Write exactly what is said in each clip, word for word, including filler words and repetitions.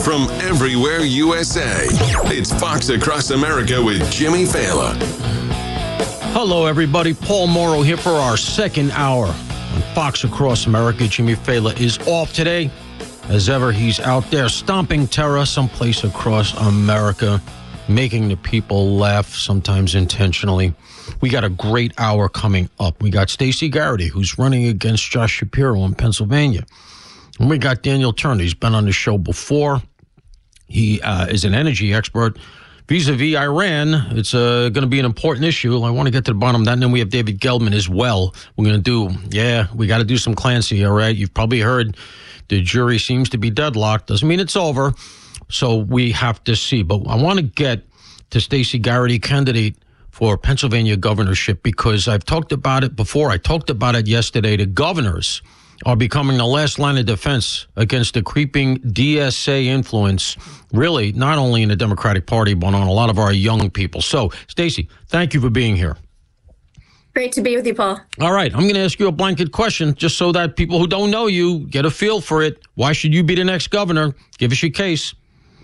from everywhere U S A. It's Fox Across America with Jimmy Failla. Hello, everybody. Paul Morrow here for our second hour on Fox Across America. Jimmy Failla is off today. As ever, he's out there stomping terror someplace across America, making the people laugh, sometimes intentionally. We got a great hour coming up. We got Stacey Garrity, who's running against Josh Shapiro in Pennsylvania. And we got Daniel Turner. He's been on the show before. He uh, is an energy expert. Vis-a-vis Iran, it's uh, going to be an important issue. I want to get to the bottom of that. And then we have David Geldman as well. We're going to do, yeah, we got to do some Clancy, all right? You've probably heard the jury seems to be deadlocked. Doesn't mean it's over. So we have to see. But I want to get to Stacey Garrity, candidate for Pennsylvania governorship, because I've talked about it before. I talked about it yesterday. The governors are becoming the last line of defense against the creeping D S A influence, really, not only in the Democratic Party, but on a lot of our young people. So, Stacey, thank you for being here. Great to be with you, Paul. All right. I'm going to ask you a blanket question just so that people who don't know you get a feel for it. Why should you be the next governor? Give us your case.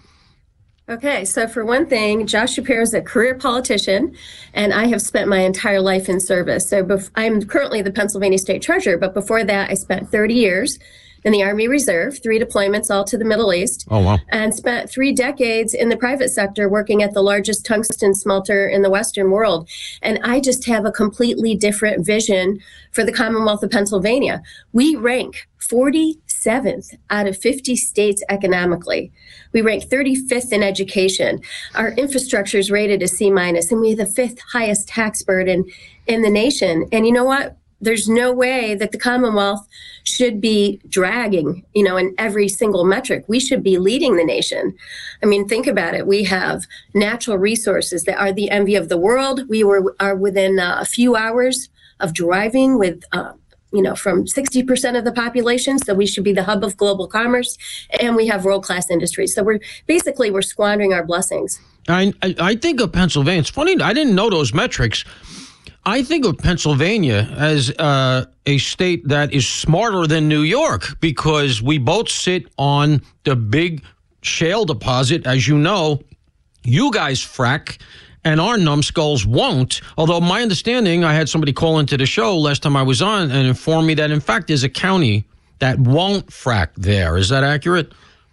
Okay, so for one thing, Josh Shapiro is a career politician, and I have spent my entire life in service. So bef- I'm currently the Pennsylvania State Treasurer, but before that, I spent thirty years in the Army Reserve, three deployments all to the Middle East. Oh, wow. And spent three decades in the private sector working at the largest tungsten smelter in the Western world. And I just have a completely different vision for the Commonwealth of Pennsylvania. We rank forty-seventh out of fifty states economically. We rank thirty-fifth in education. Our infrastructure is rated a C minus, and we have the fifth highest tax burden in the nation. And you know what? There's no way that the Commonwealth should be dragging, you know, in every single metric. We should be leading the nation. I mean, think about it. We have natural resources that are the envy of the world. We were are within uh, a few hours of driving with, uh, you know, from sixty percent of the population. So we should be the hub of global commerce. And we have world-class industries. So we're basically, we're squandering our blessings. I, I, I think of Pennsylvania. It's funny. I didn't know those metrics. I think of Pennsylvania as uh, a state that is smarter than New York, because we both sit on the big shale deposit. As you know, you guys frack and our numbskulls won't. Although my understanding, I had somebody call into the show last time I was on and inform me that, in fact, there's a county that won't frack there. Is that accurate?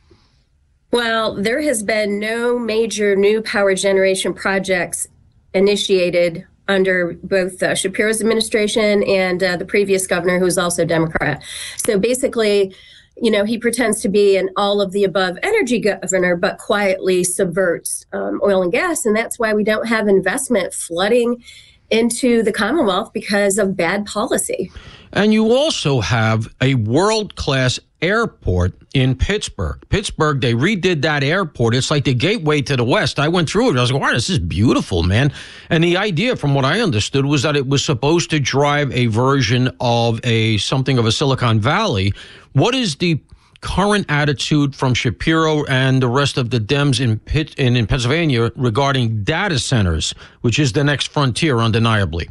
Well, there has been no major new power generation projects initiated under both uh, Shapiro's administration and uh, the previous governor, who was also Democrat. So basically, you know, he pretends to be an all of the above energy governor, but quietly subverts um, oil and gas. And that's why we don't have investment flooding into the Commonwealth, because of bad policy. And you also have a world-class airport in Pittsburgh. Pittsburgh, they redid that airport. It's like the gateway to the West. I went through it. I was like, wow, this is beautiful, man. And the idea, from what I understood, was that it was supposed to drive a version of a something of a Silicon Valley. What is the current attitude from Shapiro and the rest of the Dems in, Pitt, in, in Pennsylvania regarding data centers, which is the next frontier, undeniably?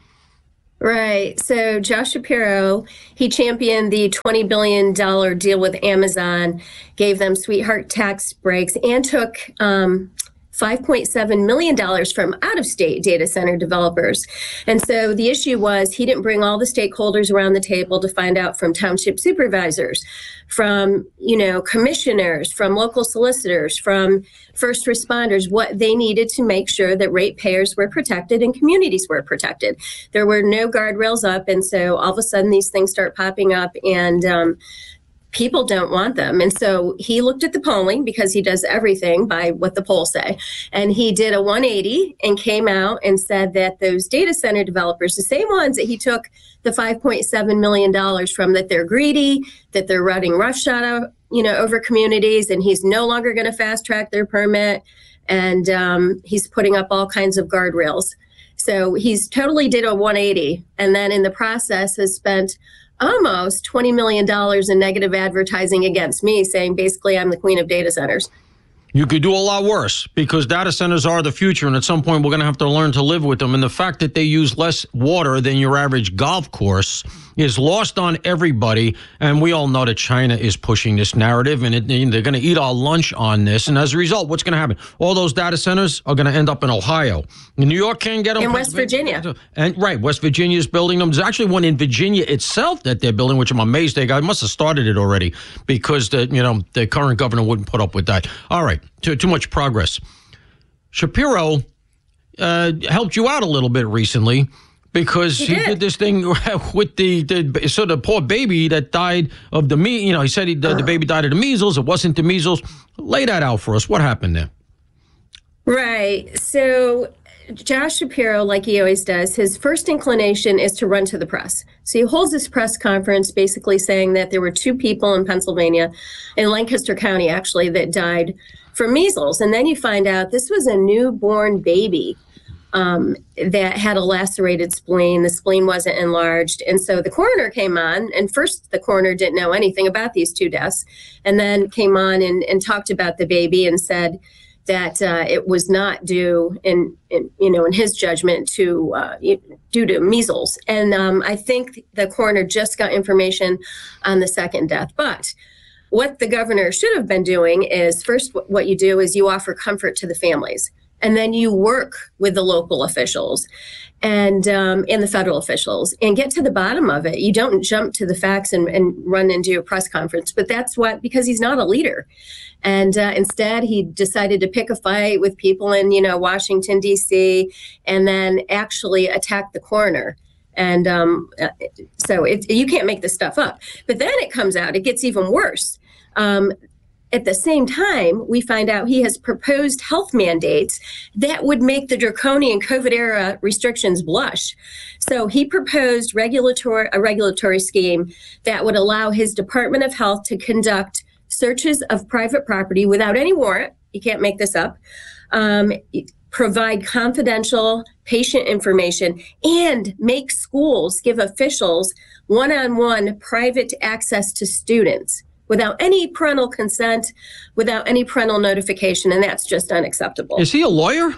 Right. So Josh Shapiro, he championed the twenty billion dollars deal with Amazon, gave them sweetheart tax breaks, and took um, five point seven million dollars from out-of-state data center developers. And so the issue was he didn't bring all the stakeholders around the table to find out from township supervisors, from, you know, commissioners, from local solicitors, from first responders, what they needed to make sure that ratepayers were protected and communities were protected. There were no guardrails up. And so all of a sudden these things start popping up, and um, people don't want them. And so he looked at the polling, because he does everything by what the polls say. And he did a one eighty and came out and said that those data center developers, the same ones that he took the five point seven million dollars from, that they're greedy, that they're running roughshod, you know, over communities, and he's no longer going to fast track their permit. And um, he's putting up all kinds of guardrails. So he's totally did a one eighty, and then in the process has spent almost twenty million dollars in negative advertising against me, saying basically I'm the queen of data centers. You could do a lot worse because data centers are the future, and at some point we're going to have to learn to live with them. And the fact that they use less water than your average golf course is lost on everybody. And we all know that China is pushing this narrative, and it, they're going to eat our lunch on this. And as a result, what's going to happen? All those data centers are going to end up in Ohio. New York can't get them. In West Virginia. And right, West Virginia is building them. There's actually one in Virginia itself that they're building, which I'm amazed they got. Must have started it already because the you know the current governor wouldn't put up with that. All right. Too, too much progress. Shapiro uh, helped you out a little bit recently because he, he did. did this thing with the, the so the poor baby that died of the me. You know, he said he, the, the baby died of the measles. It wasn't the measles. Lay that out for us. What happened there? Right. So Josh Shapiro, like he always does, his first inclination is to run to the press. So he holds this press conference basically saying that there were two people in Pennsylvania, in Lancaster County, actually, that died from measles. And then you find out this was a newborn baby um, that had a lacerated spleen. The spleen wasn't enlarged. And so the coroner came on, and first the coroner didn't know anything about these two deaths, and then came on and, and talked about the baby and said that uh, it was not due, in, in you know, in his judgment, to uh, due to measles. And um, I think the coroner just got information on the second death. But what the governor should have been doing is first, what you do is you offer comfort to the families, and then you work with the local officials and um, and the federal officials and get to the bottom of it. You don't jump to the facts and, and run and do a press conference, but that's what, because he's not a leader. And uh, instead, he decided to pick a fight with people in, you know, Washington, D C, and then actually attack the coroner. And um, so it, you can't make this stuff up. But then it comes out, it gets even worse. Um, At the same time, we find out he has proposed health mandates that would make the draconian COVID era restrictions blush. So he proposed regulatory a regulatory scheme that would allow his Department of Health to conduct searches of private property without any warrant. You can't make this up. Um, provide confidential patient information, and make schools give officials one-on-one private access to students without any parental consent, without any parental notification, and that's just unacceptable. Is he a lawyer?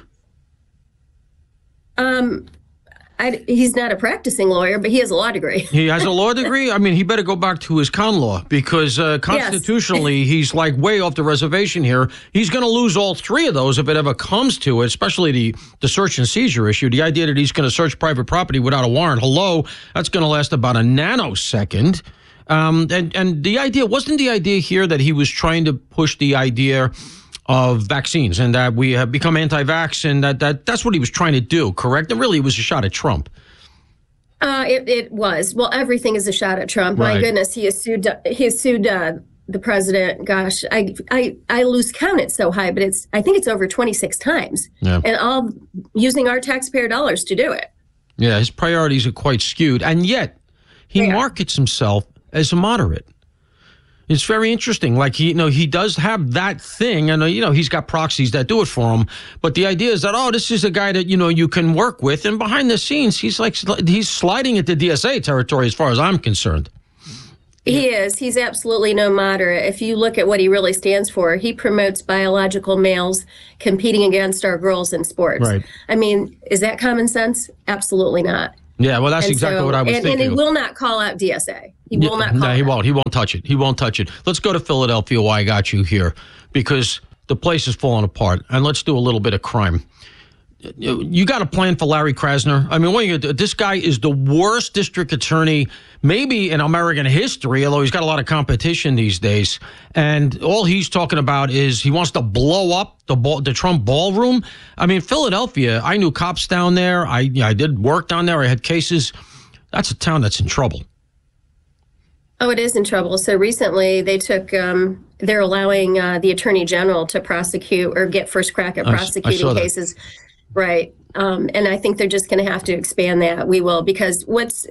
Um, I, he's not a practicing lawyer, but he has a law degree. He has a law degree? I mean, he better go back to his con law because uh, constitutionally, yes. He's like way off the reservation here. He's going to lose all three of those if it ever comes to it, especially the, the search and seizure issue. The idea that he's going to search private property without a warrant, hello, that's going to last about a nanosecond. Um, and, and the idea, wasn't the idea here that he was trying to push the idea of vaccines and that we have become anti-vax, and that, that that's what he was trying to do, correct? And really, it was a shot at Trump. Uh, it, it was. Well, everything is a shot at Trump. Right. My goodness, he has sued, he has sued uh, the president. Gosh, I, I, I lose count. It's so high, but it's, I think it's over twenty-six times. Yeah. And all using our taxpayer dollars to do it. Yeah, his priorities are quite skewed. And yet, he they markets are. himself as a moderate. It's very interesting. Like, he, you know, he does have that thing, and, uh, you know, he's got proxies that do it for him. But the idea is that, oh, this is a guy that, you know, you can work with. And behind the scenes, he's like, he's sliding into D S A territory as far as I'm concerned. He is. He's absolutely no moderate. If you look at what he really stands for, he promotes biological males competing against our girls in sports. Right. I mean, is that common sense? Absolutely not. Yeah, well, that's and exactly so, what I was and, thinking. And he will not call out D S A. He will not call No, he it. won't. He won't touch it. He won't touch it. Let's go to Philadelphia, why I got you here, because the place is falling apart. And let's do a little bit of crime. You got a plan for Larry Krasner? I mean, what are you gonna do? This guy is the worst district attorney maybe in American history, although he's got a lot of competition these days. And all he's talking about is he wants to blow up the ball, the Trump ballroom. I mean, Philadelphia, I knew cops down there. I, I did work down there. I had cases. That's a town that's in trouble. Oh, it is in trouble. So recently they took, um, they're allowing uh, the attorney general to prosecute or get first crack at prosecuting cases. Right. Um, and I think they're just going to have to expand that. We will, because what's